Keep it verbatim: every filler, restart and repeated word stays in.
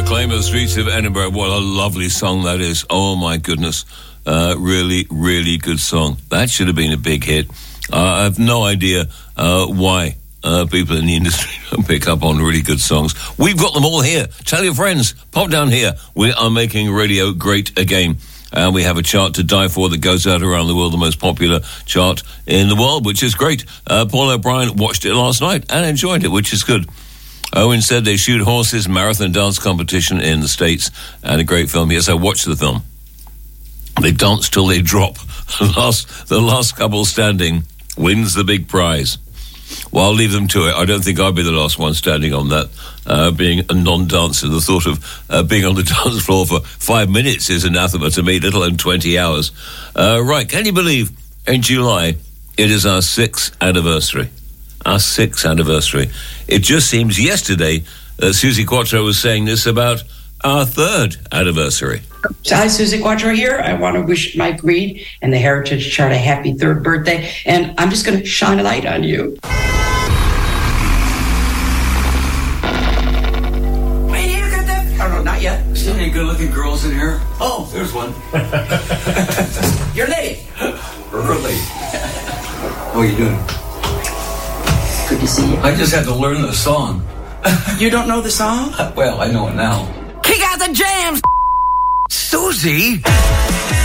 Reclaim the Streets of Edinburgh. What a lovely song that is. Oh, my goodness. Uh, really, really good song. That should have been a big hit. Uh, I have no idea uh, why uh, people in the industry don't pick up on really good songs. We've got them all here. Tell your friends. Pop down here. We are making radio great again. And uh, we have a chart to die for that goes out around the world, the most popular chart in the world, which is great. Uh, Paul O'Brien watched it last night and enjoyed it, which is good. Owen said they shoot horses, marathon dance competition in the States, and a great film. Yes, I watched the film. They dance till they drop. The last, the last couple standing wins the big prize. Well, I'll leave them to it. I don't think I'll be the last one standing on that, uh, being a non-dancer. The thought of uh, being on the dance floor for five minutes is anathema to me, let alone twenty hours. Uh, right, can you believe in July it is our sixth anniversary? Our sixth anniversary. It just seems yesterday that Susie Quattro was saying this about our third anniversary. Hi, Susie Quattro here. I want to wish Mike Reed and the Heritage Chart a happy third birthday, and I'm just going to shine a light on you. Wait, you got that? Oh, no, not yet. See any good-looking girls in here? Oh, there's one. You're late. Early. How are you doing? Good to see you. I just had to learn the song. You don't know the song? Well, I know it now. Kick out the jams, Susie!